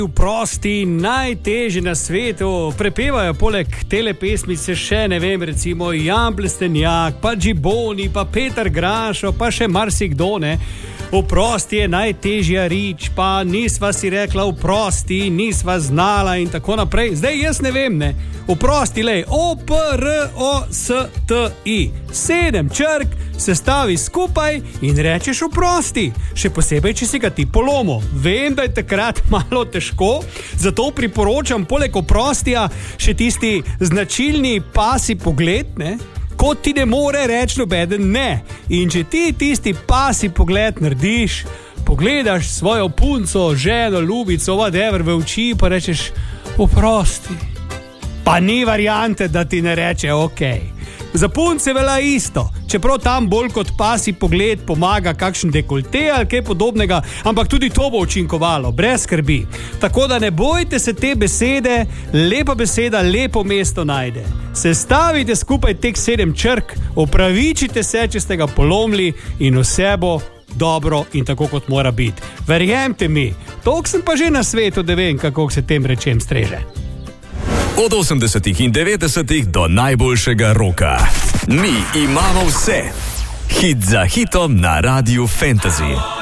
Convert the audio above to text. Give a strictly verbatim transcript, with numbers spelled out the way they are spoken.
Prosti, najtežji na svetu, prepevajo poleg tele pesmice še, ne vem, recimo Jan Plestenjak, pa Džiboni, pa Peter Grašo, pa še marsikdo, ne. Oprosti je najtežja rič, pa nisva si rekla oprosti, nisva znala in tako naprej. Zdaj jaz ne vem, ne. Oprosti, lej, O, P, R, O, S, T, I. Sedem črk sestavi skupaj in rečeš oprosti. Še posebej, če si ga ti polomil. Vem, da je takrat malo težko, zato priporočam poleg oprostija še tisti značilni pasi pogled, ne. Kot ti ne more reči nobeden ne. In če ti tisti pasi pogled narediš, pogledaš svojo punco, ženo, ljubico, whatever v oči, pa rečeš oprosti. Pa ni variante, da ti ne reče ok. Za punce velja isto, čeprav tam bolj kot pasi pogled pomaga kakšen dekolte ali kaj podobnega, ampak tudi to bo učinkovalo, brez skrbi. Tako da ne bojte se te besede, lepa beseda lepo mesto najde. Sestavite skupaj teh sedem črk, opravičite se, če ste ga polomili in vse bo dobro in tako kot mora biti. Verjemte mi, toliko sem pa že na svetu, da vem, kako se tem rečem streže. Od osemdesetih in devetdesetih do najboljšega roka. Mi imamo vse. Hit za hitom na Radiu Fantasy.